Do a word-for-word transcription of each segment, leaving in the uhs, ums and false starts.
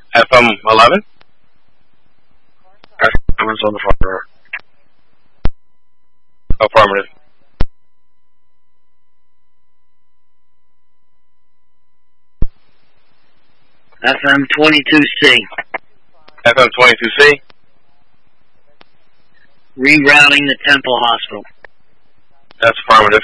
F M eleven? Someone's on the front door. Affirmative. F M twenty-two C. F M twenty-two C? Rerouting the Temple Hospital. That's affirmative.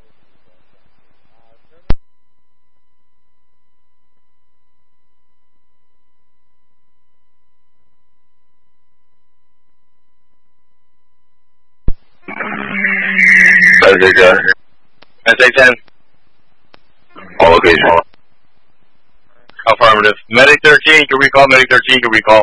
S A ten. S A ten? All location. Affirmative. Medic thirteen, can recall. Medic thirteen, can recall.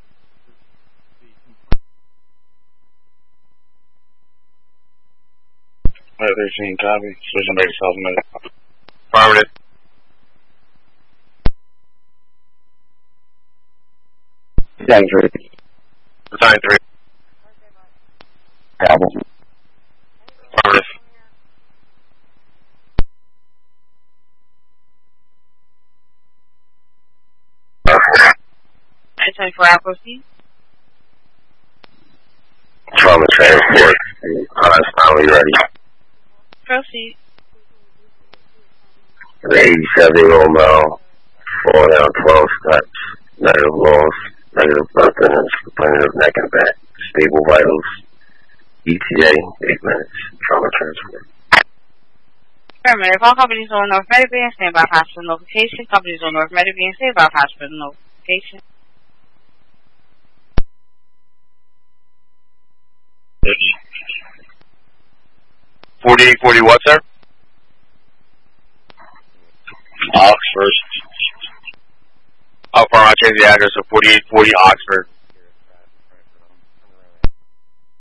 Medic thirteen, copy. Switching back to South Medic. Affirmative. Battalion three. Battalion three. Problem. Affirmative. twenty-four hour proceed. Trauma transport. Uh, it's finally ready. Proceed. An eighty-seven year old male, falling down twelve steps, negative loss, negative nothing, complaining of neck and back, stable vitals, E T A, eight minutes, trauma transport. Affirmative. All companies on North Medic and standby hospital notification. Companies on North Medic and standby hospital notification. forty-eight forty what, sir? Oxford. How far? I'll change the address to forty-eight forty Oxford.